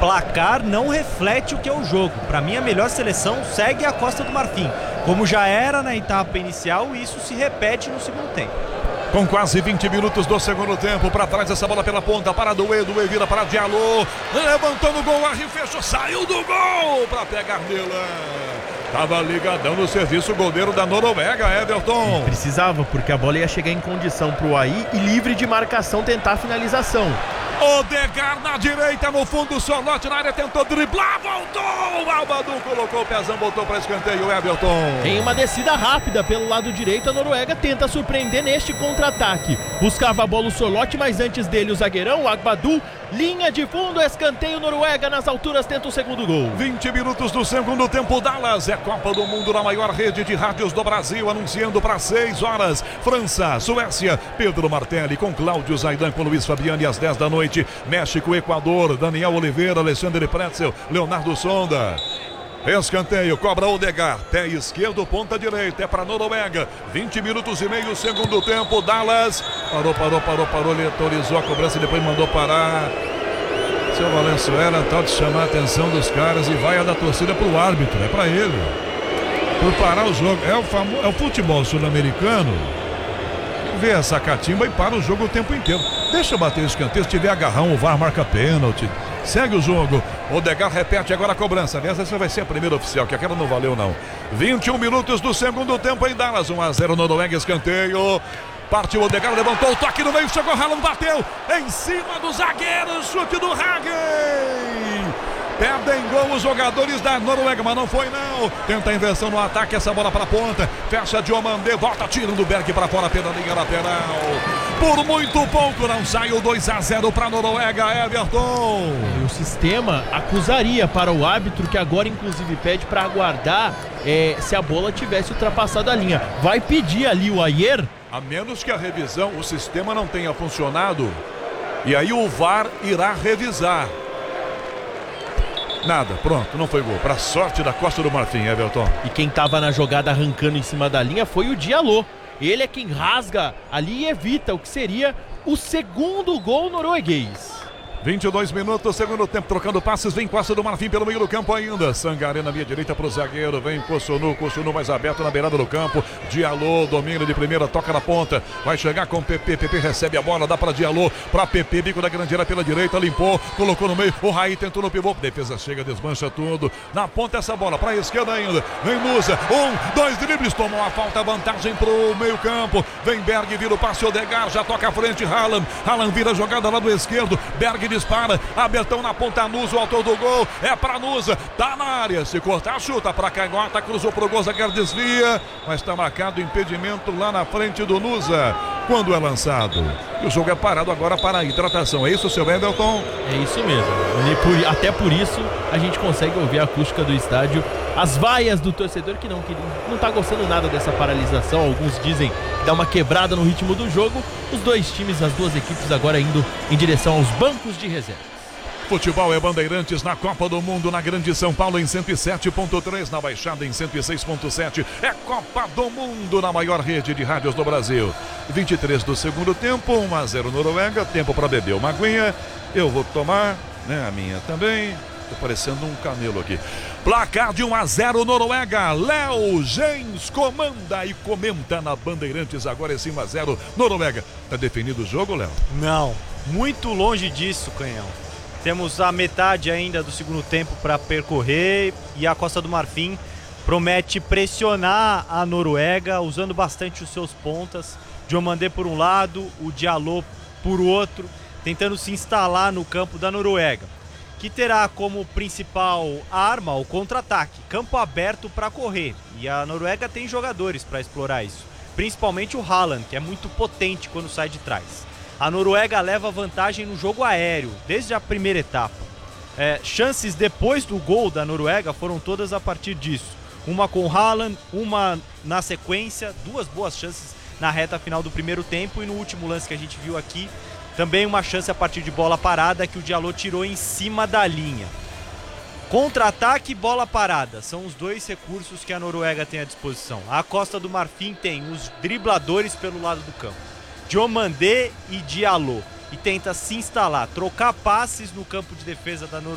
placar não reflete o que é o jogo. Para mim, a melhor seleção segue a Costa do Marfim, como já era na etapa inicial, e isso se repete no segundo tempo. Com quase 20 minutos do segundo tempo, para trás essa bola pela ponta, para Doué vira para Diallo, levantou no gol, arrefechou, saiu do gol para pegar Dylan. Tava ligadão no serviço o goleiro da Noruega, Everton. Precisava, porque a bola ia chegar em condição pro Ahi e livre de marcação tentar a finalização. Odegaard na direita, no fundo, Sorloth na área, tentou driblar, voltou, Albadu colocou o pezão, voltou para escanteio, Everton. Em uma descida rápida pelo lado direito, a Noruega tenta surpreender neste contra-ataque. Buscava a bola o Sorloth, mas antes dele o zagueirão, o Agbadu, linha de fundo, escanteio, Noruega nas alturas tenta o segundo gol. 20 minutos do segundo tempo, Dallas, é Copa do Mundo na maior rede de rádios do Brasil, anunciando para 6 horas, França, Suécia, Pedro Martelli com Cláudio Zaidan com Luiz Fabiani às 10 da noite, México, Equador, Daniel Oliveira, Alexandre Pretzel, Leonardo Sonda. Escanteio, cobra Odegaard, pé esquerdo, ponta direita, é para Noruega, 20 minutos e meio, segundo tempo, Dallas, parou, ele autorizou a cobrança e depois mandou parar. Seu Valenzuela, tal de chamar a atenção dos caras e vai a da torcida pro árbitro, é para ele, por parar o jogo, é o futebol sul-americano, vê essa catimba e para o jogo o tempo inteiro, deixa bater o escanteio, se tiver agarrão o VAR marca pênalti. Segue o jogo, Odegaard repete agora a cobrança. Aliás, essa vai ser a primeira oficial, que aquela não valeu não. 21 minutos do segundo tempo em Dallas, 1-0 Noruega, escanteio. Partiu Odegaard, levantou o toque no meio, chegou Haaland, bateu em cima do zagueiro, chute do Hagen. Perdem gol os jogadores da Noruega, mas não foi não. Tenta a inversão no ataque, essa bola para a ponta. Fecha Diomandé, volta tirando o Berg para fora pela linha lateral. Por muito pouco não sai o 2-0 para a Noruega, Everton. E o sistema acusaria para o árbitro, que agora inclusive pede para aguardar se a bola tivesse ultrapassado a linha. Vai pedir ali o Ayer. A menos que a revisão, o sistema não tenha funcionado, e aí o VAR irá revisar. Nada, pronto, não foi gol. Para sorte da Costa do Marfim, Everton. E quem estava na jogada arrancando em cima da linha foi o Diallo. Ele é quem rasga ali e evita o que seria o segundo gol norueguês. 22 minutos, segundo tempo, trocando passes, vem Costa do Marfim pelo meio do campo ainda, Sangaré na minha direita pro zagueiro, vem Kossonu mais aberto na beirada do campo, Diallo, domina de primeira, toca na ponta, vai chegar com PP recebe a bola, dá para Diallo, para PP, bico da grande área pela direita, limpou, colocou no meio, o Raí tentou no pivô, defesa chega, desmancha tudo, na ponta essa bola, para a esquerda ainda, vem Musa, 2 dribles, tomou a falta, vantagem pro meio campo, vem Berg, vira o passe, Odegaard, já toca à frente, Haaland vira a jogada lá do esquerdo, Berg dispara, abertão na ponta, Nusa, o autor do gol, é pra Nusa, tá na área, se cortar, chuta pra canhota, cruzou pro gol, zagueiro desvia, mas tá marcado impedimento lá na frente do Nusa, quando é lançado. E o jogo é parado agora para a hidratação, é isso, seu Everton? É isso mesmo, até por isso a gente consegue ouvir a acústica do estádio, as vaias do torcedor que não tá gostando nada dessa paralisação, alguns dizem que dá uma quebrada no ritmo do jogo, os dois times, as duas equipes agora indo em direção aos bancos de reserva. Futebol é Bandeirantes na Copa do Mundo, na Grande São Paulo em 107.3, na Baixada em 106.7. É Copa do Mundo na maior rede de rádios do Brasil. 23 do segundo tempo, 1-0 Noruega, tempo para beber uma aguinha. Eu vou tomar, né, a minha também. Tô parecendo um camelo aqui. Placar de 1-0 Noruega. Léo Gens comanda e comenta na Bandeirantes agora esse 1-0 Noruega. Tá definido o jogo, Léo? Não, muito longe disso, Canhão. Temos a metade ainda do segundo tempo para percorrer e a Costa do Marfim promete pressionar a Noruega usando bastante os seus pontas. Diomandé por um lado, o Diallo por outro, tentando se instalar no campo da Noruega, que terá como principal arma o contra-ataque, campo aberto para correr. E a Noruega tem jogadores para explorar isso, principalmente o Haaland, que é muito potente quando sai de trás. A Noruega leva vantagem no jogo aéreo, desde a primeira etapa. Chances depois do gol da Noruega foram todas a partir disso. Uma com o Haaland, uma na sequência, 2 boas chances na reta final do primeiro tempo. E no último lance que a gente viu aqui, também uma chance a partir de bola parada que o Diallo tirou em cima da linha. Contra-ataque e bola parada são os 2 recursos que a Noruega tem à disposição. A Costa do Marfim tem os dribladores pelo lado do campo, Diomandé e Diallo, e tenta se instalar, trocar passes no campo de defesa da Noruega.